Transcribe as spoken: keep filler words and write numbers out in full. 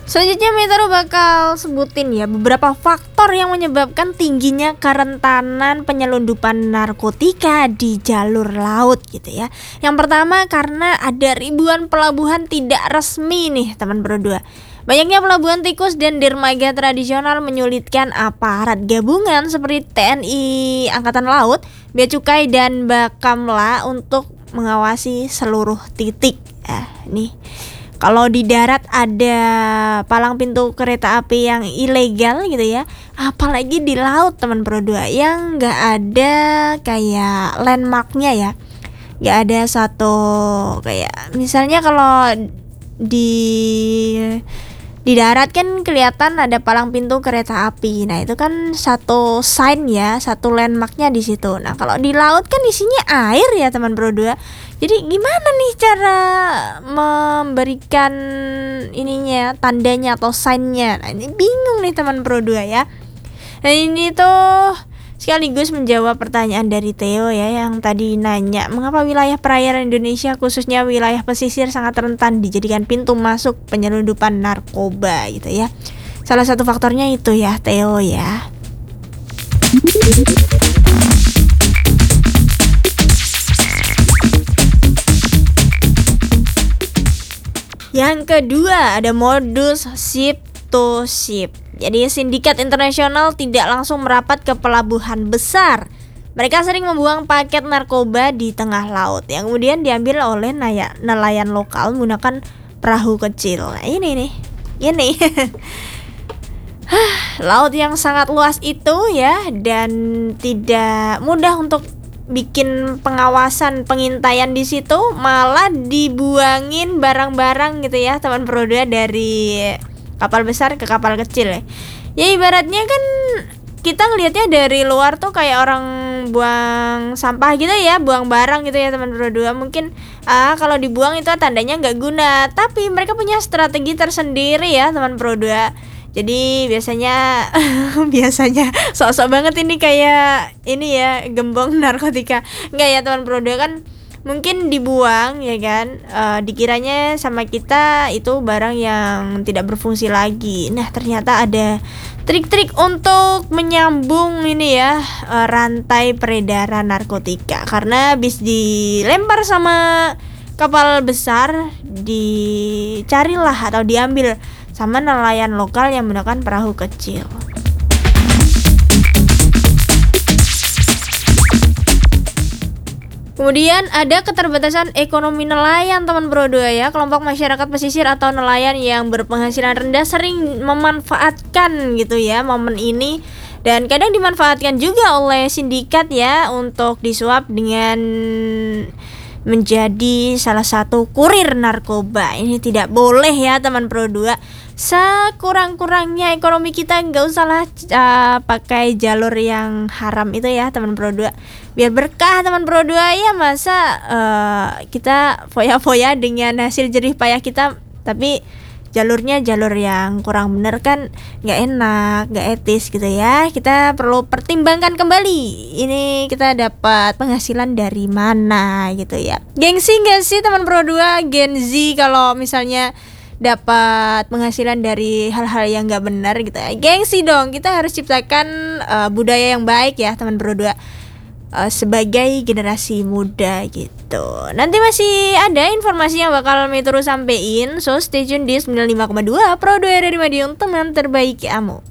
Selanjutnya Metro bakal sebutin ya beberapa faktor yang menyebabkan tingginya kerentanan penyelundupan narkotika di jalur laut gitu ya. Yang pertama karena ada ribuan pelabuhan tidak resmi nih teman berdua. Banyaknya pelabuhan tikus dan dermaga tradisional menyulitkan aparat gabungan seperti T N I Angkatan Laut, Bea Cukai dan Bakamla untuk mengawasi seluruh titik. Eh, nih. Kalau di darat ada palang pintu kereta api yang ilegal gitu ya, apalagi di laut teman Pro dua yang nggak ada kayak landmarknya ya, nggak ada satu kayak misalnya kalau di di darat kan kelihatan ada palang pintu kereta api, nah itu kan satu sign ya, satu landmarknya di situ. Nah kalau di laut kan isinya air ya teman Pro dua. Jadi gimana nih cara memberikan ininya, tandanya atau signnya? Nah, ini bingung nih teman Pro dua ya. Nah ini tuh sekaligus menjawab pertanyaan dari Theo ya yang tadi nanya mengapa wilayah perairan Indonesia khususnya wilayah pesisir sangat rentan dijadikan pintu masuk penyelundupan narkoba gitu ya. Salah satu faktornya itu ya Theo ya. Yang kedua ada modus ship to ship. Jadi sindikat internasional tidak langsung merapat ke pelabuhan besar. Mereka sering membuang paket narkoba di tengah laut yang kemudian diambil oleh naya, nelayan lokal menggunakan perahu kecil. Nah, ini nih, ini laut yang sangat luas itu ya dan tidak mudah untuk bikin pengawasan pengintaian di situ, malah dibuangin barang-barang gitu ya teman Pro dua dari kapal besar ke kapal kecil ya. Ya ibaratnya kan kita ngelihatnya dari luar tuh kayak orang buang sampah gitu ya, buang barang gitu ya teman Pro dua. Mungkin ah kalau dibuang itu tandanya nggak guna, tapi mereka punya strategi tersendiri ya teman Pro dua. Jadi biasanya biasanya sok-sok banget ini kayak ini ya gembong narkotika. Enggak ya teman Pro dua kan mungkin dibuang ya kan, uh, dikiranya sama kita itu barang yang tidak berfungsi lagi. Nah ternyata ada trik-trik untuk menyambung ini ya uh, rantai peredaran narkotika. Karena habis dilempar sama kapal besar, dicarilah atau diambil sama nelayan lokal yang menggunakan perahu kecil. Kemudian ada keterbatasan ekonomi nelayan teman Pro dua ya. Kelompok masyarakat pesisir atau nelayan yang berpenghasilan rendah sering memanfaatkan gitu ya momen ini dan kadang dimanfaatkan juga oleh sindikat ya untuk disuap dengan menjadi salah satu kurir narkoba. Ini tidak boleh ya teman Pro dua. Sekurang-kurangnya ekonomi kita nggak usahlah uh, pakai jalur yang haram itu ya teman Pro dua. Biar berkah teman Pro dua ya, masa uh, kita foya-foya dengan hasil jerih payah kita tapi jalurnya jalur yang kurang bener kan nggak enak, nggak etis gitu ya. Kita perlu pertimbangkan kembali ini kita dapat penghasilan dari mana gitu ya. Gengsi nggak sih teman Pro dua, Gen Z kalau misalnya dapat penghasilan dari hal-hal yang nggak benar gitu ya. Gengsi dong, kita harus ciptakan uh, budaya yang baik ya teman Pro dua. Uh, sebagai generasi muda gitu. Nanti masih ada informasi yang bakal Metro sampein, so stay tune di sembilan puluh lima koma dua Pro dua dari Madiun, teman terbaik kamu.